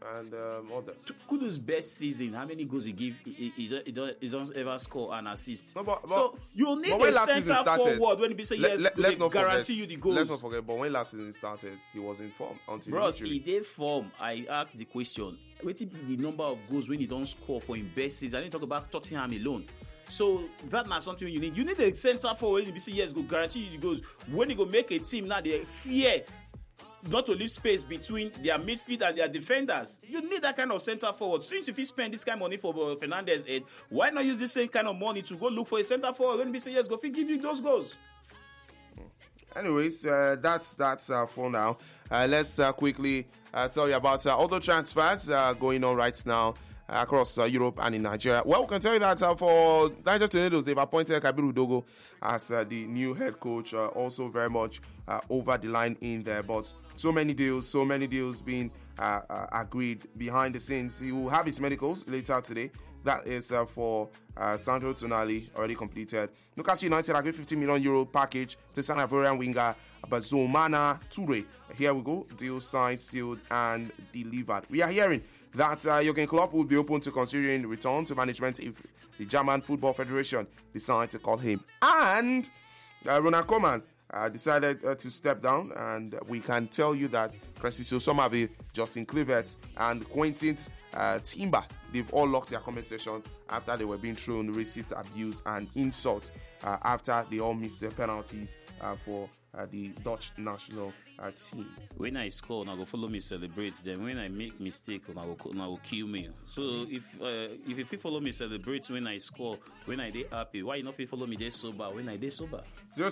and others. Kudus' best season, how many goals he give? He don't ever score an assist. No, but so you need a center forward when he say yes, let's not guarantee you the goals. Let's not forget, but when last season started, he was in form until Bros, he did form. I asked the question, what will be the number of goals when he don't score for his best season? I didn't talk about Tottenham alone. So that's not something you need. You need a center forward when you say yes, go guarantee you the goals. When you go make a team now, they fear not to leave space between their midfield and their defenders. You need that kind of center forward. Since if you spend this kind of money for Fernandez head, why not use the same kind of money to go look for a center forward when we say yes, go give you those goals? Anyways, that's for now. Let's quickly tell you about other transfers going on right now across Europe and in Nigeria. Well, we can tell you that for Niger Tornadoes, they've appointed Kabiru Dogo as the new head coach, also very much over the line in there. But so many deals being agreed behind the scenes. He will have his medicals later today. That is for Sandro Tonali, already completed. Newcastle United agreed €50 million package to sign Ivorian winger Bazumana Toure. Here we go. Deal signed, sealed, and delivered. We are hearing that Jurgen Klopp will be open to considering return to management if the German Football Federation decides to call him. And Ronald Koeman decided to step down, and we can tell you that Crescencio Somerville, Justin Kluivert, and Quentin Timber, they've all locked their conversation after they were being thrown racist abuse and insult after they all missed their penalties for the Dutch national team. When I score, I go follow me celebrate. Then when I make mistake, I will kill me. So if you follow me celebrate when I score, when I dey happy, why you not follow me dey sober when I dey sober?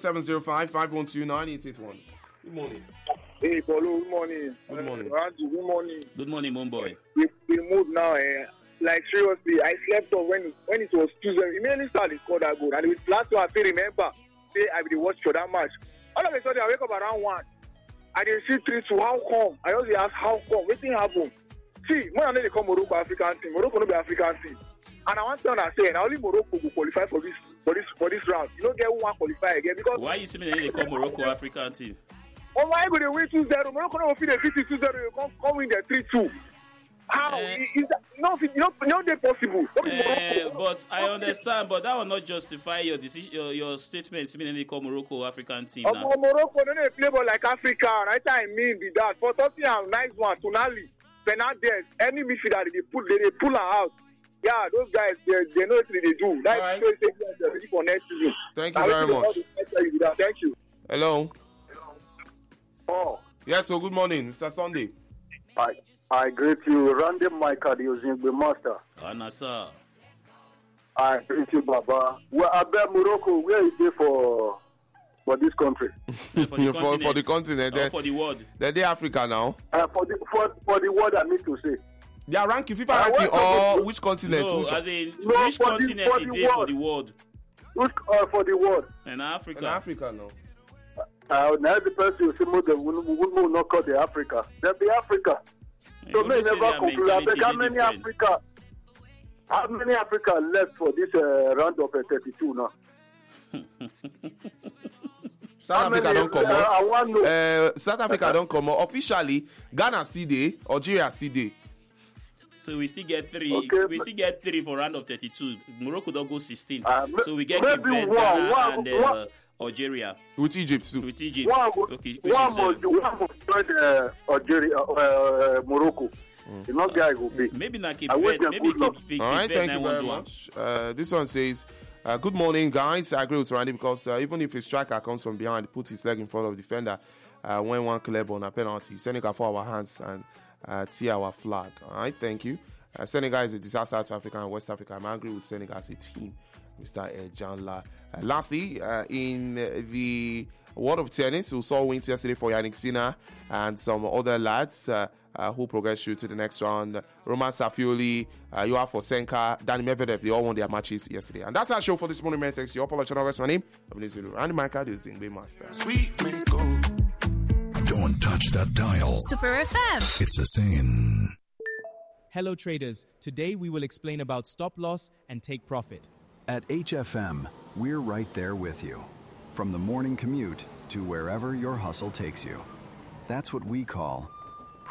0705-512-9881. Good morning. Hey, Paulo, good morning. Good morning. Randy, good morning. Good morning, mon boy. We moved now. Like seriously, I slept off when it was 2-0. Immediately started score that goal, and with last one I still remember. Say I will watch for that match. All of a sudden I wake up around 1. I didn't see 3-2. How come? I always ask how come. What thing happen? See, when I know they call Morocco African team, Morocco no be African team. And I want to understand, only Morocco will qualify for this round. You don't get who want qualify again because. Why you see me they call Morocco African team? Oh my God, they win 2-0. Morocco no fit the 2-0. You come win the 3-2. How is that? No, they're possible. But I understand, but that will not justify your decision, your statement. Meaning they call Morocco African team. Now. Morocco don't play ball like Africa. Right? I mean, be that for Tottenham, nice one. Tonali, Fernandez, any midfielder they pull her out. Yeah, those guys they know what they do. That's right. For next season. Thank you very much. Thank you. Hello. Oh. Yes. So good morning, Mr. Sunday. I greet you, Randy Michael, using the master. Anasa. I greet you, Baba. Well, I bet Morocco, where is it for this country? For the continent. For the world. They're Africa now. For the world, I mean to say. They are ranking, FIFA ranking, or which continent? No, as in which continent is there for the world? For the world. In Africa. In Africa, no. Now the person you see, we will not call the Africa. They'll be Africa. So many never conclude. How many Africa left for this round of 32 now? South Africa don't come out. South Africa don't come out. Officially, Ghana still there, Algeria still there. So we still get 3. Okay, we still get 3 for round of 32. Morocco don't go 16. So we get maybe Ghana and Algeria. With Egypt too. With Egypt. One must join Algeria, Morocco. The not guy will be. Maybe not keep maybe keep. All right, thank you very much. This one says, good morning, guys. I agree with Randy because even if a striker comes from behind, put his leg in front of the defender, when one club on a penalty, Senegal for our hands and tear our flag. All right, thank you. Senegal is a disaster to Africa and West Africa. I'm angry with Senegal as a team, Mr. Janla. Lastly, in the world of tennis, we saw wins yesterday for Yannick Sinner and some other lads who progressed through to the next round. Roman Safioli, Joao Fonseca, Danny Medvedev, they all won their matches yesterday. And that's our show for this morning, man. Thanks to you all. My name is Randy Michael, the Zingbe Master. Sweet Don't touch that dial. Super FM. It's a sin. Hello traders, today we will explain about stop loss and take profit. At HFM, we're right there with you. From the morning commute to wherever your hustle takes you. That's what we call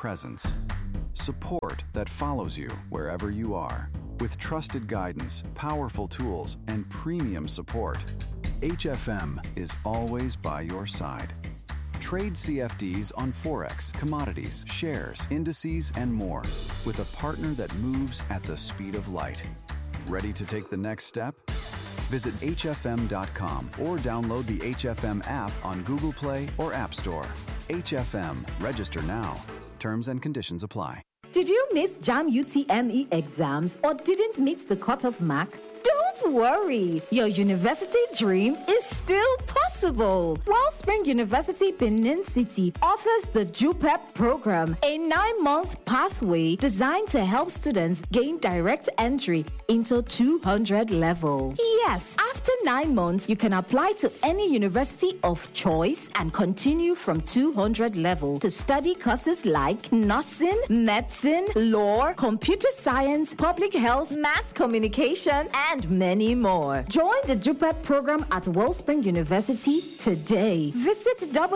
presence. Support that follows you wherever you are. With trusted guidance, powerful tools, and premium support, HFM is always by your side. Trade CFDs on Forex, commodities, shares, indices, and more with a partner that moves at the speed of light. Ready to take the next step? Visit hfm.com or download the HFM app on Google Play or App Store. HFM. Register now. Terms and conditions apply. Did you miss JAM UTME exams or didn't meet the cutoff mark? Don't worry, your university dream is still possible. Wellspring University Benin City offers the JUPEP program, a 9-month pathway designed to help students gain direct entry into 200 level. Yes, after 9 months, you can apply to any university of choice and continue from 200 level to study courses like nursing, medicine, law, computer science, public health, mass communication, and many more. Join the JUPEP program at Wellspring University today. Visit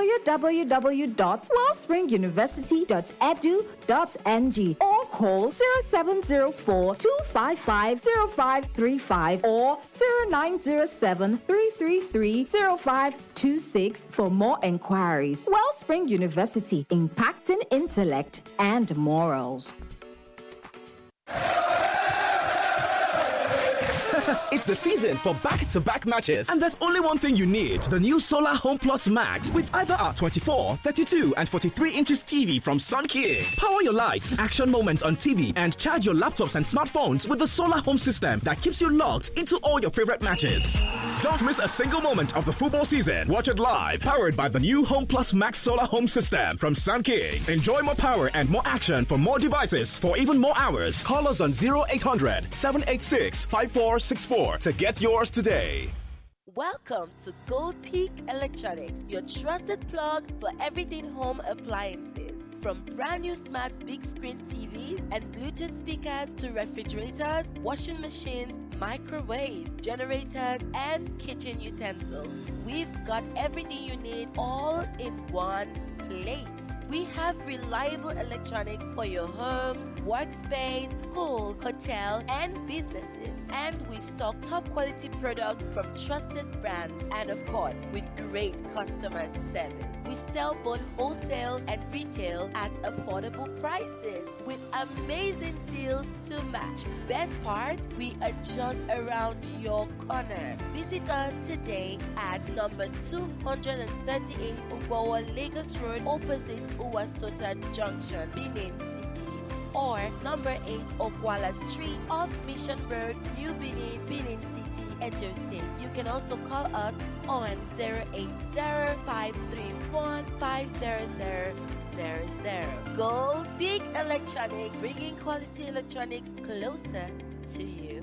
www.wellspringuniversity.edu.ng or call 0704-255-0535 or 0907-333-0526 for more enquiries. Wellspring University, impacting intellect and morals. It's the season for back-to-back matches, and there's only one thing you need: the new Solar Home Plus Max with either our 24, 32, and 43 inches TV from Sun King. Power your lights, action moments on TV, and charge your laptops and smartphones with the Solar Home system that keeps you logged into all your favorite matches. Don't miss a single moment of the football season. Watch it live, powered by the new Home Plus Max Solar Home system from Sun King. Enjoy more power and more action for more devices for even more hours. Call us on 0800 786 5464 to get yours today. Welcome to Gold Peak Electronics, your trusted plug for everything home appliances. From brand new smart big screen TVs and Bluetooth speakers to refrigerators, washing machines, microwaves, generators, and kitchen utensils, we've got everything you need all in one place. We have reliable electronics for your homes, workspace, school, hotel, and businesses. And we stock top quality products from trusted brands and, of course, with great customer service. We sell both wholesale and retail at affordable prices with amazing deals to match. Best part, we are just around your corner. Visit us today at number 238 Ubawa Lagos Road, opposite Uwasota Junction, Benin City, or number 8 Okwala Street off Mission Road, New Benin, Benin City, Edo State. You can also call us on 080-531-50000. Gold Big Electronic, bringing quality electronics closer to you.